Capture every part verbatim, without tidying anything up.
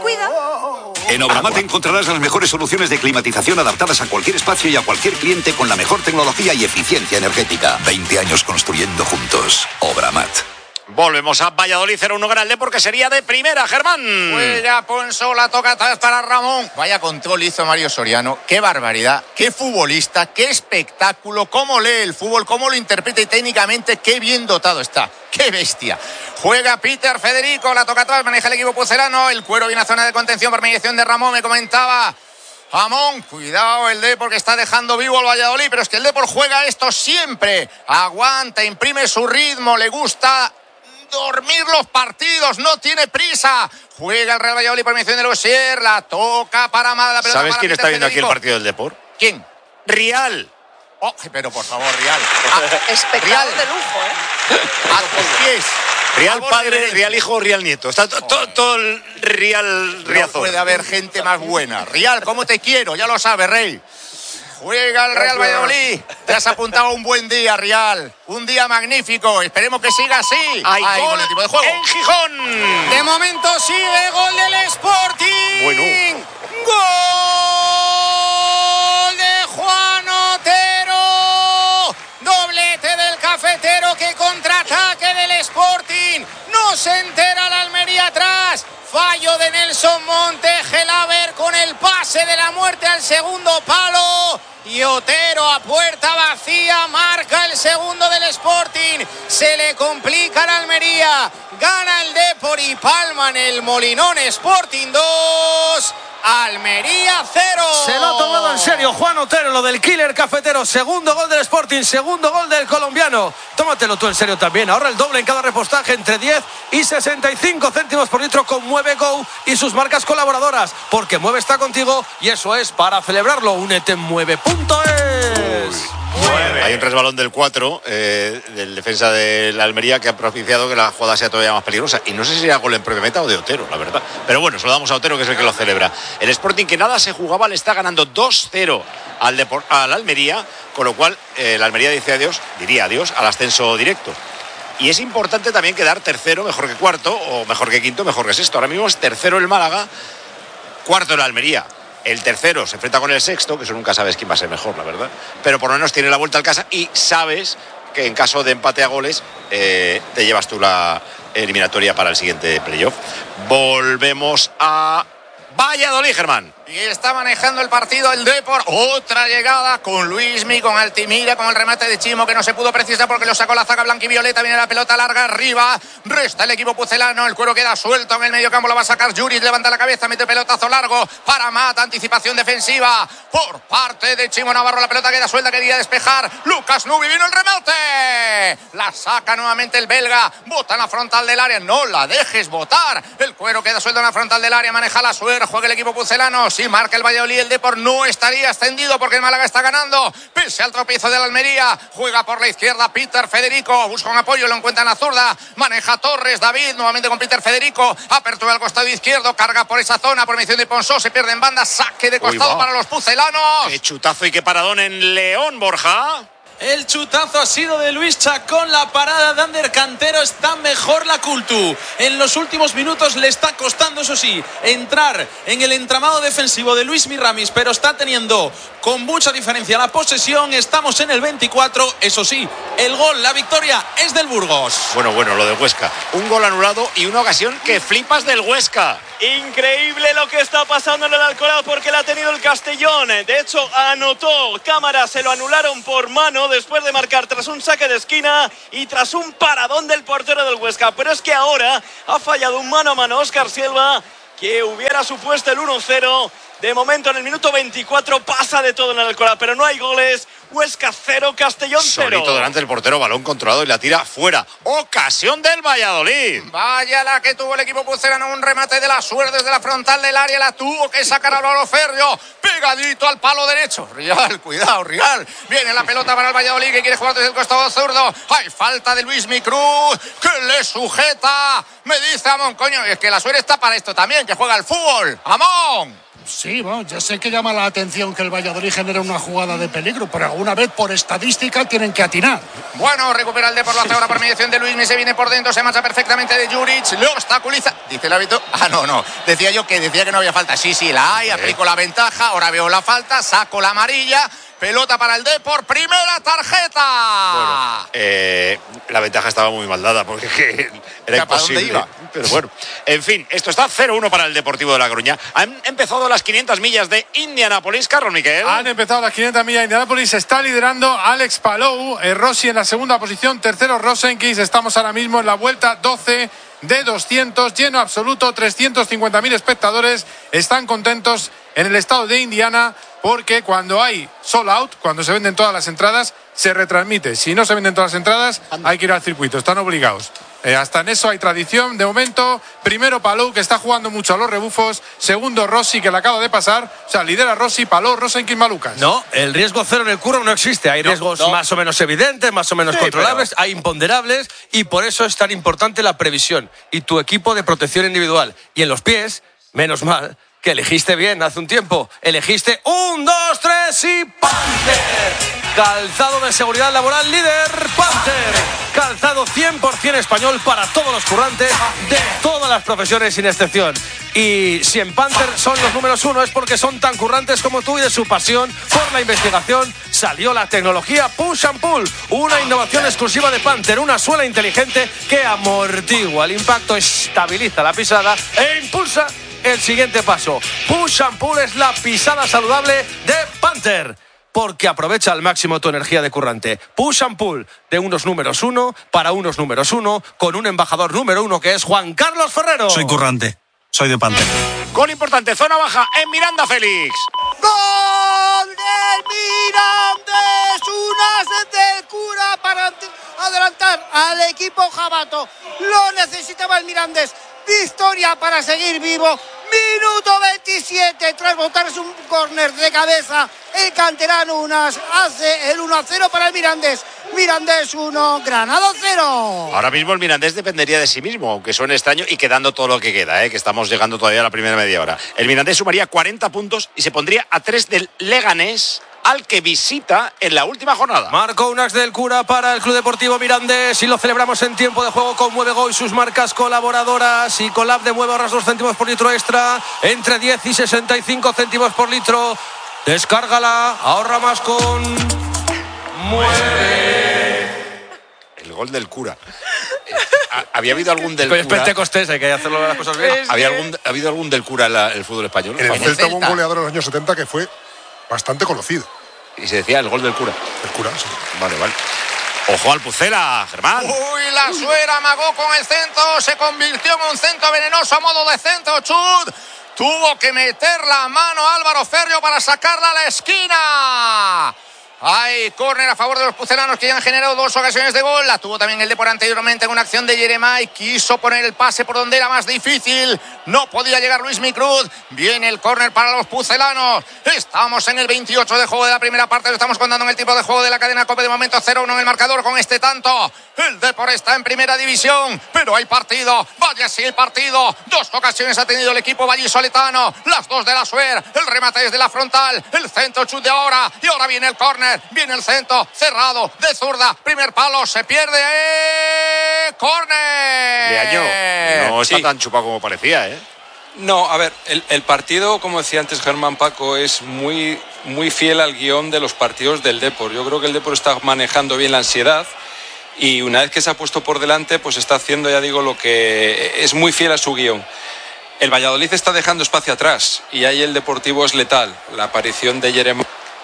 cuida. En Obramat encontrarás las mejores soluciones de climatización adaptadas a cualquier espacio y a cualquier cliente con la mejor tecnología y eficiencia energética. veinte años construyendo juntos. Obramat. Volvemos a Valladolid, cero uno gana el Depor, que sería de primera, Germán. Juega Ponsola, toca atrás para Ramón. Vaya control hizo Mario Soriano. Qué barbaridad, qué futbolista, qué espectáculo, cómo lee el fútbol, cómo lo interpreta y técnicamente qué bien dotado está. ¡Qué bestia! Juega Peter Federico, la toca atrás, maneja el equipo pucelano. El Cuero viene a zona de contención por mediación de Ramón, me comentaba Ramón. Cuidado el Depor, que está dejando vivo al Valladolid, pero es que el Depor juega esto siempre. Aguanta, imprime su ritmo, le gusta dormir los partidos, no tiene prisa. Juega el Real Valladolid por mención de Losier, la toca para Amada. ¿Sabes quién está viendo aquí el partido del Depor? ¿Quién? Rial. Oh, pero por favor, Rial. Ah, espectáculo de lujo, ¿eh? A tus pies. Rial padre, Rial hijo, Rial nieto. Está todo to, to el Rial Riazor. No puede haber gente más buena. Rial, ¿cómo te quiero? Ya lo sabes, Rey. Juega el Real Valladolid. Te has apuntado un buen día, Rial. Un día magnífico. Esperemos que siga así. Hay Ay, gol con el tipo de juego. en Gijón. De momento sigue gol del Sporting. Bueno. Gol de Juan Otero. Doblete del cafetero, que contraataque del Sporting. No se entera la Almería atrás. Fallo de Nelson Monte, Gelaber con el pase de la muerte al segundo palo. Y Otero a puerta vacía marca el segundo del Sporting. Se le complica la Almería. Gana el Depor y palman el Molinón. Sporting dos, Almería cero. Se lo ha tomado en serio Juan Otero, lo del killer cafetero. Segundo gol del Sporting, segundo gol del colombiano. Tómatelo tú en serio también. Ahorra el doble en cada repostaje, entre diez y sesenta y cinco céntimos por litro con Mueve Go y sus marcas colaboradoras. Porque Mueve está contigo y eso es para celebrarlo. Únete en mueve punto es. Hay un resbalón del cuatro, eh, del defensa de la Almería, que ha propiciado que la jugada sea todavía más peligrosa. Y no sé si era gol en propia meta o de Otero, la verdad. Pero bueno, se lo damos a Otero, que es el que lo celebra. El Sporting, que nada se jugaba, le está ganando dos cero al, Depor- al Almería, con lo cual eh, la Almería dice adiós, diría adiós al ascenso directo. Y es importante también quedar tercero, mejor que cuarto, o mejor que quinto, mejor que sexto. Ahora mismo es tercero el Málaga, cuarto el Almería. El tercero se enfrenta con el sexto, que eso nunca sabes quién va a ser mejor, la verdad. Pero por lo menos tiene la vuelta al casa y sabes que en caso de empate a goles eh, te llevas tú la eliminatoria para el siguiente playoff. Volvemos a Valladolid, Germán. Y está manejando el partido el Depor. Otra llegada con Luismi, con Altimira, con el remate de Chimo, que no se pudo precisar porque lo sacó la zaga blanquivioleta. Viene la pelota larga arriba. Resta el equipo pucelano. El Cuero queda suelto en el medio campo. Lo va a sacar Juric. Levanta la cabeza, mete pelotazo largo para Mata. Anticipación defensiva por parte de Chimo Navarro. La pelota queda suelta. Quería despejar Lucas Nubi. Vino el remate. La saca nuevamente el belga. Bota en la frontal del área. No la dejes botar. El Cuero queda suelto en la frontal del área. Maneja la suerte. Juega el equipo pucelano. Si marca el Valladolid, el Depor no estaría ascendido porque el Málaga está ganando. Pese al tropiezo de la Almería. Juega por la izquierda Peter Federico. Busca un apoyo, lo encuentra en la zurda. Maneja Torres, David, nuevamente con Peter Federico. Apertura al costado izquierdo. Carga por esa zona por mención de Ponsó. Se pierde en banda. Saque de costado para los pucelanos. Qué chutazo y qué paradón en León, Borja. El chutazo ha sido de Luis Chacón, la parada de Ander Cantero. Está mejor la Cultu. En los últimos minutos le está costando, eso sí, entrar en el entramado defensivo de Luis Miramis, pero está teniendo con mucha diferencia la posesión. Estamos en el veinticuatro, eso sí, el gol, la victoria es del Burgos. Bueno, bueno, lo de Huesca. Un gol anulado y una ocasión que flipas del Huesca. Increíble lo que está pasando en el Alcoraz, porque la ha tenido el Castellón. De hecho, anotó Cámara, se lo anularon por mano después de marcar tras un saque de esquina y tras un paradón del portero del Huesca. Pero es que ahora ha fallado un mano a mano Óscar Silva, que hubiera supuesto el uno cero. De momento, en el minuto veinticuatro pasa de todo en el Alcoraz, pero no hay goles. Huesca cero, Castellón cero. Solito delante del portero, balón controlado y la tira fuera. Ocasión del Valladolid. Vaya la que tuvo el equipo pucelano, un remate de la suerte desde la frontal del área. La tuvo que sacar a Lolo Ferrio, pegadito al palo derecho. Rial, cuidado, Rial. Viene la pelota para el Valladolid, que quiere jugar desde el costado zurdo. Hay falta de Luis Micruz, que le sujeta. Me dice Amón, coño, es que la suerte está para esto también, que juega al fútbol. Amón. Sí, bueno, ya sé que llama la atención que el Valladolid genera una jugada de peligro, pero alguna vez por estadística tienen que atinar. Bueno, recupera el Depor, lo hace ahora por mediación de Luismi, se viene por dentro, se marcha perfectamente de Juric, lo obstaculiza. Dice el árbitro, ah, no, no, decía yo que decía que no había falta. Sí, sí, la hay, aplico la ventaja, ahora veo la falta, saco la amarilla. Pelota para el Depor, primera tarjeta. Bueno, eh, la ventaja estaba muy mal dada porque era imposible. Iba? Pero bueno, en fin, esto está cero uno para el Deportivo de La Coruña. Han empezado las quinientas millas de Indianápolis, Carlos Miquel. Han empezado las quinientas millas de Indianápolis. Está liderando Alex Palou, eh, Rossi en la segunda posición, tercero Rosenkis. Estamos ahora mismo en la vuelta doce de doscientos, lleno absoluto, trescientos cincuenta mil espectadores. Están contentos en el estado de Indiana, porque cuando hay sold out, cuando se venden todas las entradas, se retransmite. Si no se venden todas las entradas, hay que ir al circuito, están obligados. Eh, hasta en eso hay tradición. De momento, primero Palou, que está jugando mucho a los rebufos. Segundo Rossi, que le acaba de pasar. O sea, lidera Rossi, Palou, Rosenkin, Malucas. No, el riesgo cero en el curro no existe. Hay no, riesgos no. más o menos evidentes, más o menos sí, controlables, pero... hay imponderables, y por eso es tan importante la previsión y tu equipo de protección individual. Y en los pies, menos mal que elegiste bien hace un tiempo. Elegiste un, dos, tres y Panther. Calzado de seguridad laboral líder Panther. Calzado cien por ciento español para todos los currantes de todas las profesiones sin excepción. Y si en Panther son los números uno es porque son tan currantes como tú, y de su pasión por la investigación salió la tecnología Push and Pull, una innovación exclusiva de Panther, una suela inteligente que amortigua el impacto, estabiliza la pisada e impulsa el siguiente paso. Push and Pull es la pisada saludable de Panther, porque aprovecha al máximo tu energía de currante. Push and Pull, de unos números uno para unos números uno, con un embajador número uno que es Juan Carlos Ferrero. Soy currante, soy de Panther. Gol importante, zona baja en Miranda, Félix. ¡Gol del Mirandés! Un as del Cura para adelantar al equipo jabato. Lo necesitaba el Mirandés. Victoria para seguir vivo. Minuto veintisiete, tras botarse un córner de cabeza, el canterano Unas hace el uno a cero para el Mirandés. Mirandés uno, Granada cero. Ahora mismo el Mirandés dependería de sí mismo, aunque suene extraño, y quedando todo lo que queda, ¿eh? que estamos llegando todavía a la primera media hora. El Mirandés sumaría cuarenta puntos y se pondría a tres del Leganés, al que visita en la última jornada. Marco Unas del Cura para el Club Deportivo Mirandés, y lo celebramos en tiempo de juego con Muevego y sus marcas colaboradoras. Y Colab de Mueve ahorras dos céntimos por litro extra, entre diez y sesenta y cinco céntimos por litro. Descárgala, ahorra más con Mueve. El gol del Cura. ¿Había habido algún del Cura? Pero Pentecostés, hay que hacerlo las cosas bien. ¿Había algún, ¿Ha habido algún del Cura en la, el fútbol español? En el Celta hubo un goleador en los años setenta que fue bastante conocido. Y se decía el gol del Cura. El Cura, sí. Vale, vale. Ojo al Pucela, Germán. Uy, la suera amagó con el centro, se convirtió en un centro venenoso a modo de centro, chut. Tuvo que meter la mano Álvaro Ferrio para sacarla a la esquina. Hay córner a favor de los pucelanos, que ya han generado dos ocasiones de gol. La tuvo también el Depor anteriormente en una acción de Jeremai. Quiso poner el pase por donde era más difícil. No podía llegar Luismi Cruz. Viene el córner para los pucelanos. Estamos en el veintiocho de juego de la primera parte. Lo estamos contando en el tipo de juego de la cadena COPE. De momento cero uno en el marcador con este tanto. El Depor está en primera división, pero hay partido. Vaya sí el partido. Dos ocasiones ha tenido el equipo vallisoletano. Las dos de la Suer. El remate desde la frontal. El centro chute de ahora. Y ahora viene el córner. Viene el centro, cerrado, de zurda, primer palo, se pierde, ¡eh! ¡Córner! De año, no está sí. tan chupado como parecía, ¿eh? No, a ver, el, el partido, como decía antes Germán Paco, es muy, muy fiel al guión de los partidos del Depor. Yo creo que el Depor está manejando bien la ansiedad, y una vez que se ha puesto por delante, pues está haciendo, ya digo, lo que es muy fiel a su guión. El Valladolid está dejando espacio atrás, y ahí el Deportivo es letal. La aparición de Jeremai.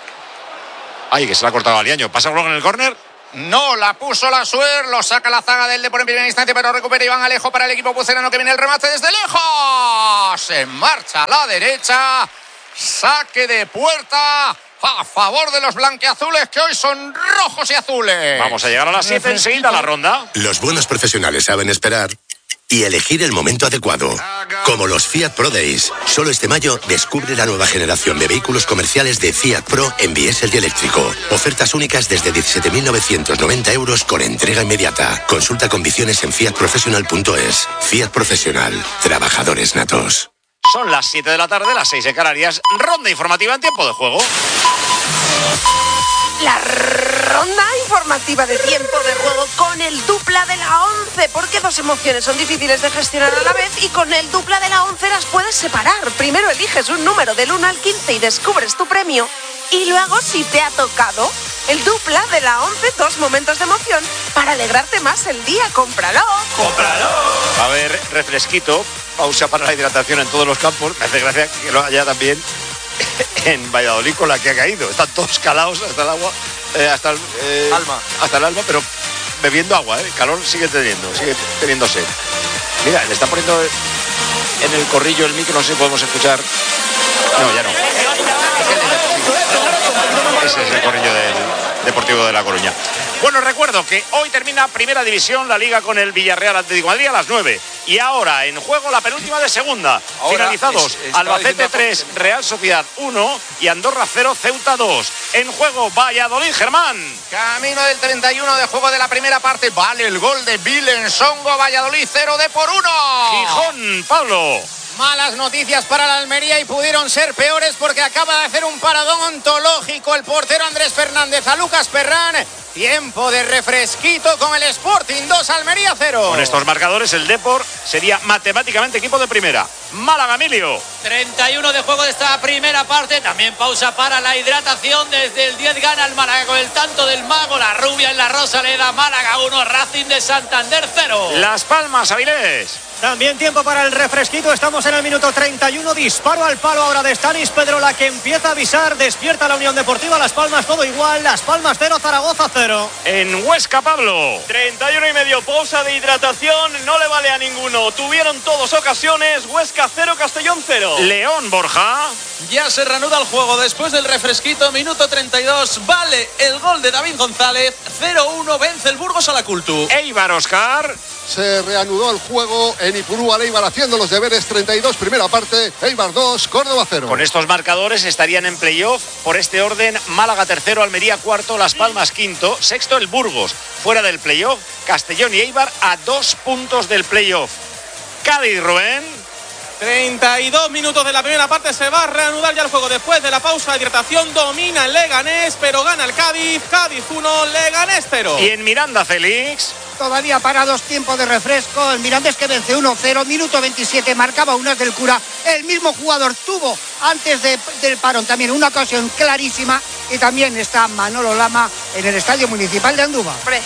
Ay, que se la ha cortado Aliaño. ¿Pasa algo en el córner? No, la puso la Suer, lo saca la zaga del Depor en primera instancia, pero recupera Iván Alejo para el equipo pucelano, que viene el remate desde lejos. En marcha a la derecha, saque de puerta a favor de los blanquiazules, que hoy son rojos y azules. Vamos a llegar a las siete enseguida a la ronda. Los buenos profesionales saben esperar y elegir el momento adecuado. Como los Fiat Pro Days. Solo este mayo descubre la nueva generación de vehículos comerciales de Fiat Pro en diésel y eléctrico. Ofertas únicas desde diecisiete mil novecientos noventa euros con entrega inmediata. Consulta condiciones en fiat professional punto es. Fiat Profesional. Trabajadores natos. Son las siete de la tarde, las seis en Canarias. Ronda informativa en tiempo de juego. La ronda informativa de tiempo de juego con el dupla de la once, porque dos emociones son difíciles de gestionar a la vez y con el dupla de la once las puedes separar. Primero eliges un número del uno al quince y descubres tu premio, y luego, si te ha tocado, el dupla de la once, dos momentos de emoción para alegrarte más el día. ¡Cómpralo! ¡Cómpralo! Va a haber refresquito, pausa para la hidratación en todos los campos. Me hace gracia que lo haya también en Valladolid con la que ha caído. Están todos calados hasta el agua, eh, hasta el eh, alma, hasta el alma, pero bebiendo agua, ¿eh? Calor sigue teniendo, sigue teniendo sed. Mira, le está poniendo en el corrillo el micro, no sé si podemos escuchar. No, ya no. Ese es el corrillo del Deportivo de La Coruña. Bueno, recuerdo que hoy termina Primera División, la Liga con el Villarreal Atlético de Madrid a las nueve. Y ahora en juego la penúltima de segunda. Ahora, Finalizados, es, Albacete tres, Real Sociedad uno y Andorra cero, Ceuta dos. En juego Valladolid, Germán. Camino del treinta y uno de juego de la primera parte. Vale el gol de Vilensongo. Valladolid cero de por uno. Gijón, Pablo. Malas noticias para la Almería y pudieron ser peores porque acaba de hacer un paradón ontológico el portero Andrés Fernández a Lucas Perrán. Tiempo de refresquito con el Sporting dos, Almería cero. Con estos marcadores el Depor sería matemáticamente equipo de primera. Málaga, Emilio. treinta y uno de juego de esta primera parte. También pausa para la hidratación. Desde el diez gana el Málaga con el tanto del Mago. La rubia en la Rosaleda. Málaga uno, Racing de Santander cero. Las Palmas, Avilés. También tiempo para el refresquito. Estamos en el minuto treinta y uno. Disparo al palo ahora de Stanis Pedrola, que empieza a avisar. Despierta la Unión Deportiva Las Palmas, todo igual. Las Palmas cero, Zaragoza cero. En Huesca, Pablo. treinta y uno y medio, pausa de hidratación. No le vale a ninguno. Tuvieron todos ocasiones. Huesca cero, Castellón cero. León, Borja. Ya se reanuda el juego después del refresquito. Minuto treinta y dos. Vale el gol de David González. cero uno. Vence el Burgos a la Cultu. Eibar, Oscar. Se reanudó el juego en Ipurúa, Eibar haciendo los deberes. Treinta y dos, primera parte. Eibar dos, Córdoba cero. Con estos marcadores estarían en playoff. Por este orden, Málaga tercero, Almería cuarto, Las Palmas quinto, sexto el Burgos. Fuera del playoff, Castellón y Eibar a dos puntos del playoff. Cádiz, Rubén. treinta y dos minutos de la primera parte. Se va a reanudar ya el juego después de la pausa de hidratación. Domina el Leganés, pero gana el Cádiz. Cádiz uno, Leganés cero. Y en Miranda, Félix. Todavía parados, tiempo de refresco. El Mirandés que vence uno cero, minuto veintisiete, marcaba Unas del Cura. El mismo jugador tuvo antes de, del parón también una ocasión clarísima. Y también está Manolo Lama en el Estadio Municipal de Andúba. Hombre.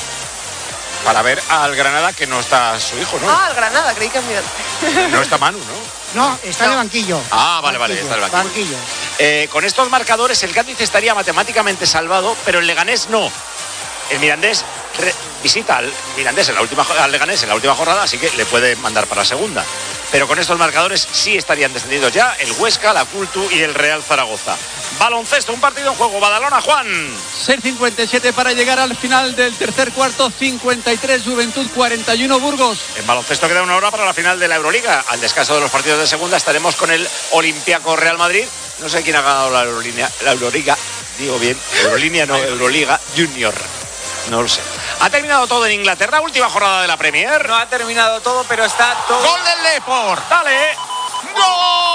Para ver al Granada, que no está su hijo, ¿no? Ah, al Granada, creí que es Miranda. No está Manu, ¿no? No, está no. en el banquillo. Ah, vale, banquillo, vale, está en el banquillo. banquillo. Eh, con estos marcadores el Cádiz estaría matemáticamente salvado, pero el Leganés no. El Mirandés re- visita al Mirandés en la última al Leganés en la última jornada, así que le puede mandar para la segunda. Pero con estos marcadores sí estarían descendidos ya el Huesca, la Cultu y el Real Zaragoza. Baloncesto, un partido en juego. Badalona, Juan. seis cincuenta y siete para llegar al final del tercer cuarto. cincuenta y tres Juventud, cuarenta y uno Burgos. En baloncesto queda una hora para la final de la Euroliga. Al descanso de los partidos de segunda estaremos con el Olympiacos Real Madrid. No sé quién ha ganado la Euroliga, la Euroliga, digo bien, Euroliga no, Euroliga Junior. No lo sé. Ha terminado todo en Inglaterra, última jornada de la Premier. No ha terminado todo, pero está todo. Gol del Depor. Dale. ¡Gol!